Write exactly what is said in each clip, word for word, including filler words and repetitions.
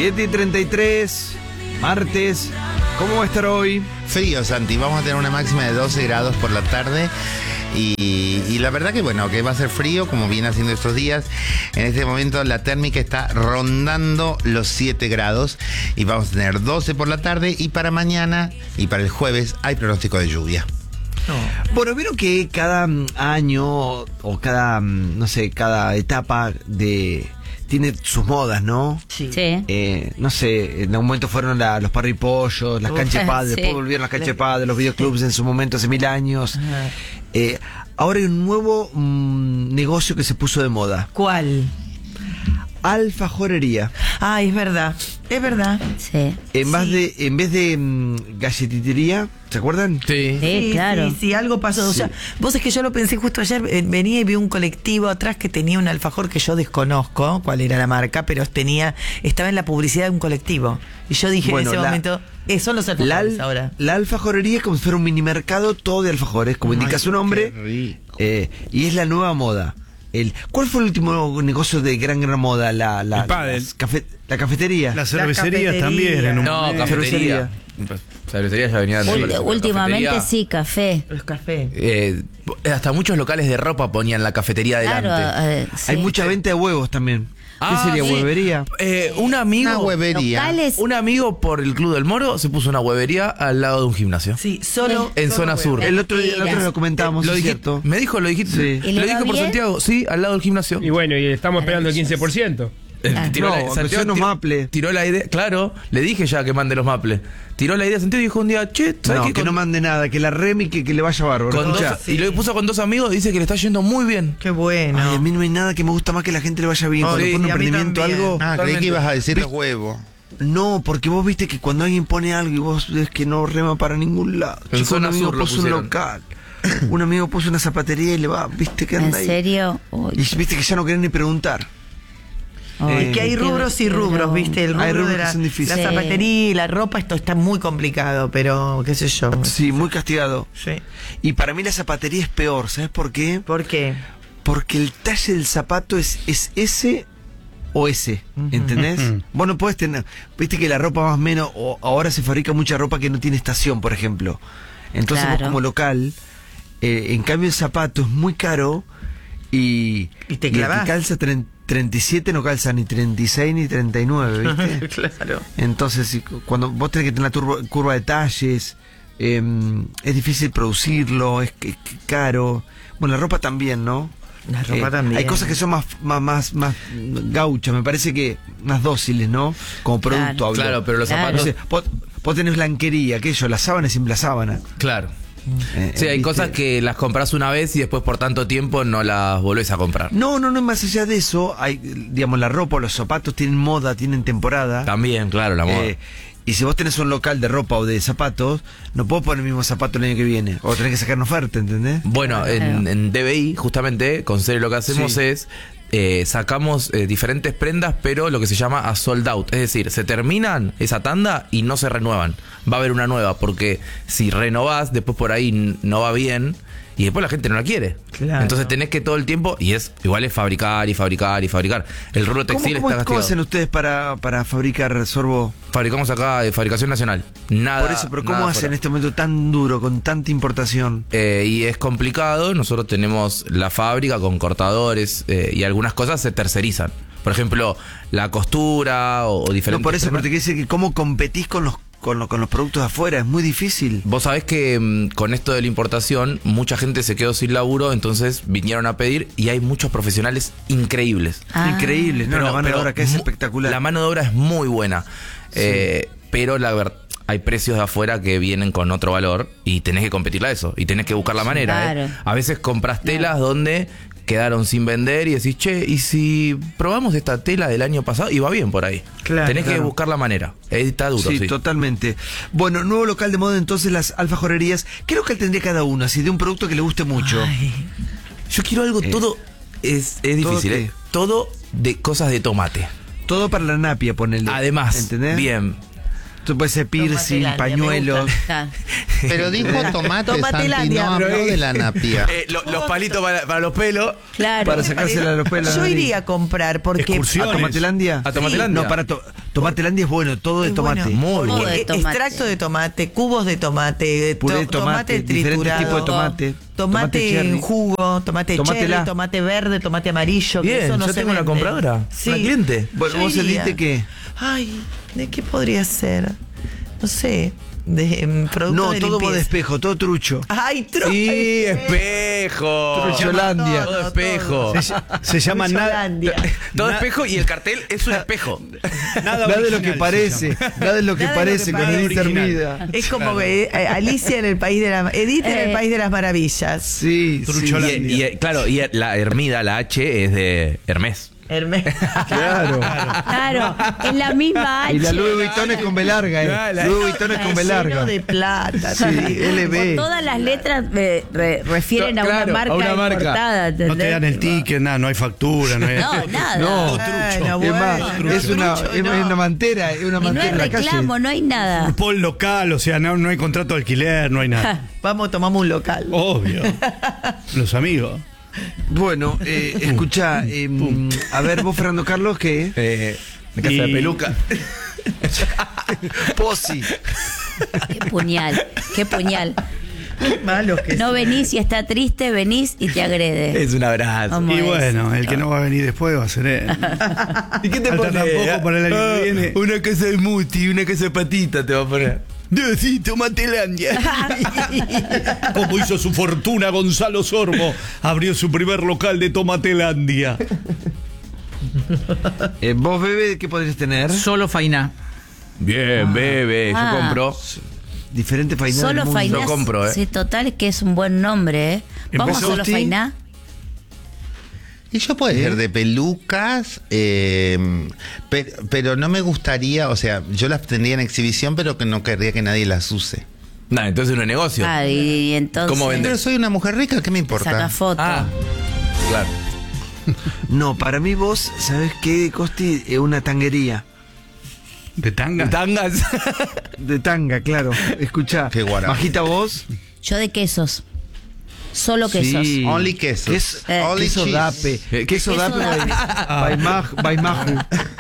siete y treinta y tres, martes. ¿Cómo va a estar hoy? Frío, Santi. Vamos a tener una máxima de doce grados por la tarde. Y, y la verdad que bueno, que va a ser frío, como viene haciendo estos días. En este momento la térmica está rondando los siete grados. Y vamos a tener doce por la tarde. Y para mañana y para el jueves hay pronóstico de lluvia. No. Bueno, vieron que cada año o cada, no sé, cada etapa de tiene sus modas, ¿no? Sí. Sí. Eh, no sé, en algún momento fueron la, los parripollos, las canchas de padre, Sí. después volvieron las canchas de padre, los videoclubs en su momento hace mil años. Eh, ahora hay un nuevo mm, negocio que se puso de moda. ¿Cuál? Alfajorería. Ah, es verdad. Es verdad. Sí. En, más Sí. de, en vez de mm, galletitería, ¿se acuerdan? Sí. Sí, claro. Sí, sí, algo pasó. O sea, vos es que yo lo pensé justo ayer, eh, venía y vi un colectivo atrás que tenía un alfajor que yo desconozco cuál era la marca, pero tenía, estaba en la publicidad de un colectivo. Y yo dije Bueno, en ese la- momento, eh, son los La, alfajores al- ahora. la alfajorería es como si fuera un mini mercado todo de alfajores, como indica su nombre. Qué rico. Eh, y es la nueva moda. El, ¿Cuál fue el último negocio de gran gran moda? La, la, El pádel. las cafe- la cafetería. Las cervecerías cafetería. también. En un No, momento. cafetería. Cervecería ya venía de Ul- últimamente sí, café. Los cafés. Eh, hasta muchos locales de ropa ponían la cafetería delante. Claro, eh, sí. Hay mucha venta de huevos también. Ah, ¿Qué sería? sí. ¿Huevería? Eh, un amigo, Una huevería. Locales. un amigo por el Club del Moro se puso una huevería al lado de un gimnasio. Sí, solo. En solo zona huevos. sur. El otro día el otro Mentiras. lo comentábamos, Lo ¿es dijiste- cierto? me dijo, lo dijiste. Sí. ¿Y Lo le dije va por bien? Santiago, sí, al lado del gimnasio. Y bueno, y estamos esperando el quince por ciento. Eh, Ah. tiró No, la- aunque Santiago sea unos tiró- Maple. Tiró la idea, claro, le dije ya que mande los Maple. Tiró la idea a Santiago y dijo un día, che, ¿sabes No, qué? que Con- no mande nada, que la remi, que, que le vaya bárbaro. con dos- Escuchá. Y lo puso con dos amigos, dice que le está yendo muy bien. Qué bueno. Ay, a mí no hay nada que me gusta más que la gente le vaya bien. Oh, Cuando sí, pone un y a mí emprendimiento también. algo. Ah, creí Totalmente. que ibas a decir los huevos. No, porque vos viste que cuando alguien pone algo y vos ves que no rema para ningún lado. En Chico, un zona amigo sur lo puso un pusieron. local. Un amigo puso una zapatería y le va, viste que ¿En anda ahí. serio? Uy, Y viste que ya no querés ni preguntar. uy, eh, Es que hay qué- rubros y qué rubros, broma. ¿viste? El Hay rubro rubros de que la, son difíciles. la Sí. zapatería y la ropa, esto está muy complicado, pero qué sé yo. Sí, muy castigado. Sí. Y para mí la zapatería es peor, ¿sabes por qué? ¿Por qué? Porque el talle del zapato es, es S o S, ¿entendés? Ujú. Vos no podés tener, viste que la ropa más o menos, o ahora se fabrica mucha ropa que no tiene estación, por ejemplo. Entonces vos Claro. como local, eh, en cambio el zapato es muy caro y, Y te el que clavás. calza tre- treinta y siete no calza ni treinta y seis ni treinta y nueve, ¿viste? Claro. Entonces, si- cuando vos tenés que tener la turbo- curva de talles, eh, es difícil producirlo, es, que- que caro. Bueno, la ropa también, ¿no? La ropa Eh, también. Hay cosas que son más, más, más, más gauchas, me parece que más dóciles, ¿no? Como producto, Claro. hablo. Claro, pero los Claro. No zapatos. sé, vos, vos tenés blanquería, aquello, la sábana es siempre la sábana. Claro. Eh, Sí, hay ¿viste? cosas que las compras una vez y después por tanto tiempo no las volvés a comprar. No, no, no, más allá de eso, hay, digamos, la ropa, los zapatos tienen moda, tienen temporada. También, claro, la moda. Eh, y si vos tenés un local de ropa o de zapatos, no puedo poner el mismo zapato el año que viene. O tenés que sacar una oferta, ¿entendés? Bueno, en, en D B I, justamente, con Cere lo que hacemos Sí. es eh, sacamos eh, diferentes prendas, pero lo que se llama a sold out. Es decir, se terminan esa tanda y no se renuevan. Va a haber una nueva, porque si renovás, después por ahí n- no va bien. Y después la gente no la quiere. Claro. Entonces tenés que todo el tiempo, y es igual es fabricar y fabricar y fabricar. El rubro ¿Cómo, textil cómo, está cómo castigado. hacen ustedes para, para fabricar sorbo? Fabricamos acá de fabricación nacional. Nada. Por eso, pero ¿cómo nada hacen fuera. en este momento tan duro, con tanta importación? Eh, y es complicado. Nosotros tenemos la fábrica con cortadores eh, y algunas cosas se tercerizan. Por ejemplo, la costura o, o diferentes. No, por eso, temas. pero te quiero decir que cómo competís con los, con, los, con los productos de afuera, es muy difícil. Vos sabés que mm, con esto de la importación, mucha gente se quedó sin laburo, entonces vinieron a pedir y hay muchos profesionales increíbles. Ah. Increíble, ¿no? Pero- la mano de pero obra que es mu- espectacular. La mano de obra es muy buena. Eh, pero la verdad, hay precios de afuera que vienen con otro valor y tenés que competirle a eso. Y tenés que buscar la manera. claro. ¿eh? A veces compras telas donde quedaron sin vender y decís, che, ¿y si probamos esta tela del año pasado? Y va bien por ahí. Claro, tenés que claro. buscar la manera. Eh, Está duro, Sí, sí. totalmente. Bueno, nuevo local de moda, entonces las alfajorerías. ¿Qué local tendría cada uno? Así de un producto que le guste mucho. Ay, Yo quiero algo Eh, todo... Es, es ¿todo difícil, qué? ¿eh? Todo de cosas de tomate. Todo para la napia, ponele. Además, ¿entendés? bien. Tú puedes ser piercing, Tomatelandia, me pañuelos. gusta. Ah, Pero dijo tomate, Santi, Tomatelandia. no habló de la napia. Eh, lo- los palitos para, para los pelos. claro. Para sacársela a los pelos. Yo iría a comprar porque Excursión. ¿A Tomatelandia? ¿A Tomatelandia? No, para to- Tomatelandia es bueno, todo de Es tomate. bueno. Muy Jugo bueno. de Eh, tomate. Extracto de tomate, cubos de tomate, Puré to- de tomate, diferentes triturado, tipos de tomate, tomate, tomate cherry. en jugo, tomate Tomate cherry, la. tomate verde, tomate amarillo. que Bien, eso no yo se tengo una vende. compradora, Sí. una cliente. Bueno, Yo vos iría. elegiste qué. Ay, ¿de qué podría ser? No sé, de em, producto No, de todo limpieza. modo de espejo, todo trucho. Ay, tru- Sí, espejo. Trucholandia. Todo espejo. Se, se llama nada, Trucholandia. Todo Na- espejo y el cartel es un espejo. nada, Nada de lo original que se parece, llama. nada de lo que Nada de lo parece que con parece. Edith Hermida. Es como eh, eh, Alicia en el país de la Edith en el Eh. país de las maravillas. Sí, sí. Trucholandia. Y, y, claro, y la Hermida, la H, es de Hermes. Hermes. Claro. Claro, es la misma H. Y la Louis Vuitton es con B larga, Ah, eh. la- Louis Vuitton es con B larga. Lleno de plata. Sí, te digo. L B. Todas las letras eh, re- refieren a Claro, una a marca una marca. importada. No te ¿entendés? dan el ticket, nada, no hay factura, no hay. No, nada. No, Bueno, es más, bueno, es una, trucho, es no. una mantera, es una Y no mantera hay en la calle. reclamo, no hay nada. Pol local, o sea, no, no hay contrato de alquiler, no hay nada. Vamos, tomamos un local. Obvio. Los amigos. Bueno, eh, escucha, eh, a ver, vos, Fernando Carlos, ¿qué? Eh, de casa de Y- peluca. Posi. Qué puñal, qué puñal. Qué malos que No son. venís y está triste, venís y te agrede. Es un abrazo. Vamos. Y es? bueno, el que no va a venir después va a ser él. ¿Y qué te Falta pone? tampoco para el año que Ah, viene. Una casa de muti, una casa de patita te va a poner. Sí, Tomatelandia. Como hizo su fortuna Gonzalo Sormo, abrió su primer local de Tomatelandia. Eh, vos, bebé, ¿qué podrías tener? Solo Fainá. Bien, bebé, yo Ah. compro. Diferente fainá del Solo mundo. Fainá. Lo compro, ¿eh? Sí, total, es que es un buen nombre, ¿eh? Vamos ¿Empezó solo usted? Fainá. Y yo puede ser de pelucas, eh, pe- pero no me gustaría, o sea, yo las tendría en exhibición, pero que no querría que nadie las use. Nah, entonces no es negocio. Ah, y, y entonces. ¿Cómo vende? Pero soy una mujer rica, ¿qué me importa? Saca foto. Ah, claro. No, para mí vos, ¿sabés qué, Costi? Es una tanguería. ¿De tanga? Tangas. De tanga, claro. Escuchá. Qué guarapo. Majita, vos. Yo de quesos. Solo quesos. Sí. Only quesos. Ques- Eh. Only queso cheese. dape. Eh, Queso queso dape. dape. by- by Maj- by Maju.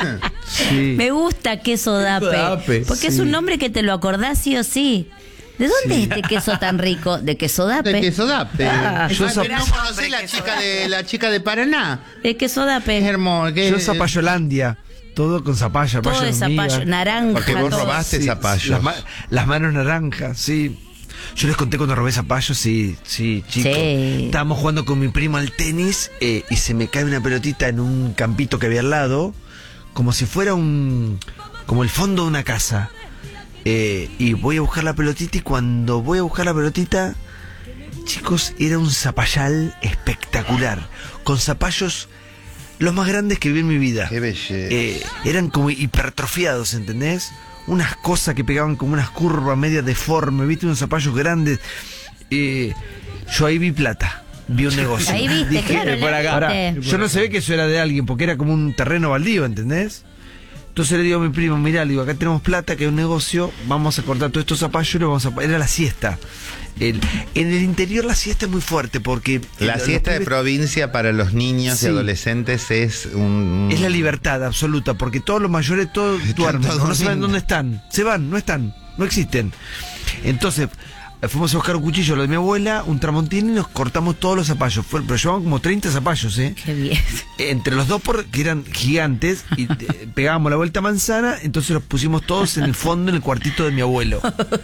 Sí. Me gusta queso dape. dape, Porque es un nombre que te lo acordás sí o sí. ¿De dónde es este queso tan rico? De queso dape. De queso dape. Ah. Yo Ay, sap- pero ¿no conocés la chica de la chica de Paraná? De queso Es dape. hermoso. que- Yo Zapayolandia. Todo con zapallo. Todo zapallo de hormiga. zapallo, naranja. Porque vos todo. robaste Sí, zapallos. Las, ma- las manos naranjas, sí. Yo les conté cuando robé zapallos, sí, sí, chico. Sí. Estábamos jugando con mi primo al tenis eh, y se me cae una pelotita en un campito que había al lado, como si fuera un. como el fondo de una casa. Eh, y voy a buscar la pelotita y cuando voy a buscar la pelotita, chicos, era un zapallal espectacular, con zapallos los más grandes que vi en mi vida. Qué belleza. Eh, eran como hipertrofiados, ¿entendés? Unas cosas que pegaban como unas curvas medias deformes, ¿viste? Unos zapallos grandes. Eh, yo ahí vi plata, vi un negocio. Ahí viste, Dije, claro. por la acá. Ahora, viste. yo no sabía que eso era de alguien, porque era como un terreno baldío, ¿entendés? Entonces le digo a mi primo, mirá, le digo, acá tenemos plata, que hay un negocio, vamos a cortar todos estos zapallos y lo vamos a... Era la siesta. El- en el interior la siesta es muy fuerte, porque... La los siesta de pibes- provincia para los niños Sí. y adolescentes es un... Es la libertad absoluta, porque todos los mayores todos duermen, todos no saben durmiendo. dónde están, se van, no están, no existen. Entonces, eh, fuimos a buscar un cuchillo, lo de mi abuela, un tramontín y nos cortamos todos los zapallos. Fue, pero llevaban como treinta zapallos, ¿eh? Qué bien. Entre los dos, por, que eran gigantes, y eh, pegábamos la vuelta manzana, entonces los pusimos todos en el fondo, en el cuartito de mi abuelo.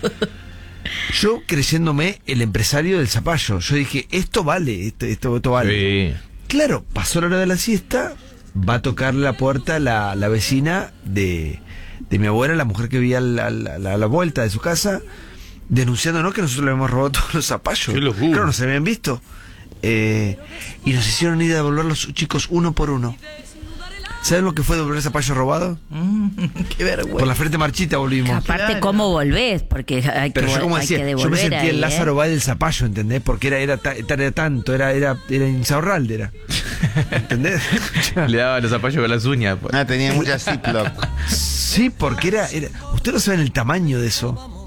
Yo creyéndome el empresario del zapallo, yo dije, esto vale, esto, esto, esto vale. Sí. Claro, pasó la hora de la siesta, va a tocar la puerta la, la vecina de, de mi abuela, la mujer que vivía a la, la, la- la vuelta de su casa, denunciándonos que nosotros le habíamos robado todos los zapallos. Qué locura. Claro, no se habían visto. Eh, y nos hicieron ir a devolver los chicos uno por uno. ¿Saben lo que fue devolver zapallo robado? Qué vergüenza. Por la frente marchita volvimos. Aparte, Claro. ¿cómo volvés? Porque hay que, Pero yo vol- como hay decía, que yo me devolver sentía ahí, el Lázaro ¿eh? Báez del zapallo, ¿entendés? Porque era, era, ta- era tanto, era, era, era Insaurralde, era. ¿Entendés? Le daba los zapallos con las uñas. pues. Ah, tenía mucha Ziploc. Sí, porque era, era. Ustedes no saben el tamaño de eso.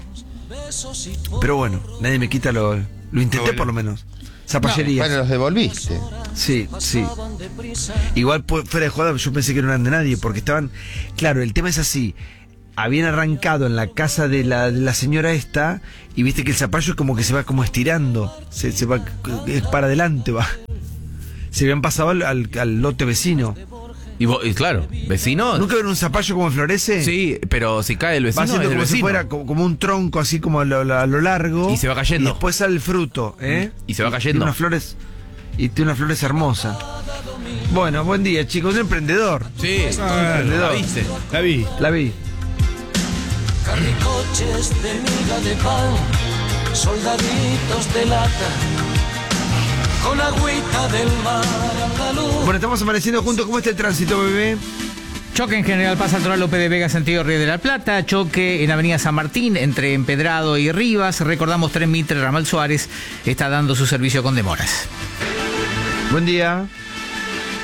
Pero bueno, nadie me quita lo. Lo intenté Bueno. por lo menos. Zapallerías. Bueno, los devolviste. Sí, sí. Igual pu- fuera de jugada yo pensé que no eran de nadie, porque estaban... Claro, el tema es así. Habían arrancado en la casa de la, de la señora esta, y viste que el zapallo es como que se va como estirando. Se, se va, es para adelante va. Se habían pasado al, al, al lote vecino. Y, vos- y claro, vecino. ¿Nunca ven un zapallo como florece? Sí, pero si cae el vecino, Va haciendo es del como si vecino. fuera co- como un tronco así como a lo, a lo largo. Y se va cayendo. Y después sale el fruto, ¿eh? Y se va cayendo. Tiene unas flores, y tiene unas flores hermosas. Bueno, buen día, chicos. Un emprendedor. Sí, Ah, la viste. La vi. La vi. Carricoches de miga de pan, soldaditos de lata, con agüita del mar andaluz. Bueno, estamos amaneciendo juntos. ¿Cómo está el tránsito, bebé? Choque en General Paz Altoral López de Vega, sentido Río de la Plata. Choque en Avenida San Martín, entre Empedrado y Rivas. Recordamos, Tren Mitre, Ramal Suárez está dando su servicio con demoras. Buen día.